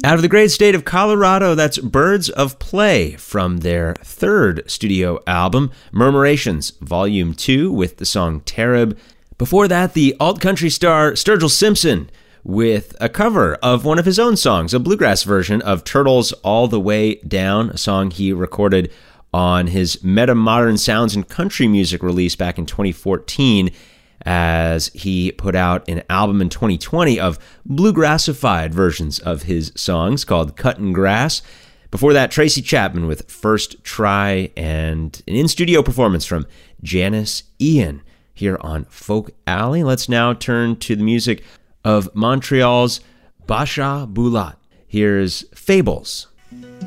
Out of the great state of Colorado, that's Birds of Play from their third studio album, Murmurations, Volume 2, with the song Tereb. Before that, the alt-country star Sturgill Simpson with a cover of one of his own songs, a bluegrass version of Turtles All the Way Down, a song he recorded on his Meta-Modern Sounds and Country Music release back in 2014, as he put out an album in 2020 of bluegrassified versions of his songs called Cuttin' Grass. Before that, Tracy Chapman with First Try, and an in-studio performance from Janice Ian here on Folk Alley. Let's now turn to the music of Montreal's Basha Bulat. Here's Fables.